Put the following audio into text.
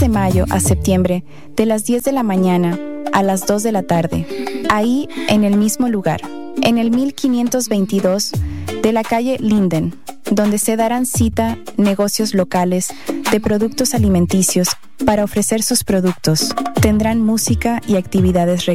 de mayo a septiembre, de las 10 de la mañana a las 2 de la tarde, ahí en el mismo lugar, en el 1522 de la calle Linden, donde se darán cita negocios locales de productos alimenticios para ofrecer sus productos. Tendrán música y actividades